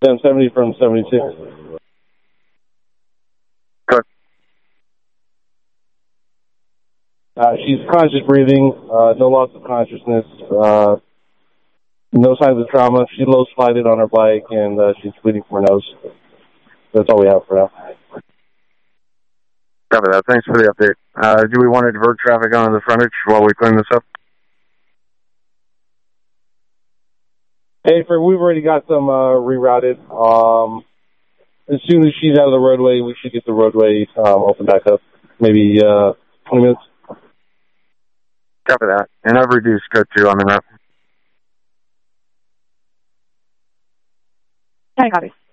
1070 from 76. Good. She's conscious breathing, no loss of consciousness, no signs of trauma. She low slided on her bike, and she's bleeding from her nose. That's all we have for now. Copy that. Thanks for the update. Do we want to divert traffic onto the frontage while we clean this up? Hey, we've already got some rerouted. As soon as she's out of the roadway, we should get the roadway open back up. Maybe 20 minutes. Copy that. And I've reduced code 2 on the map. Copy.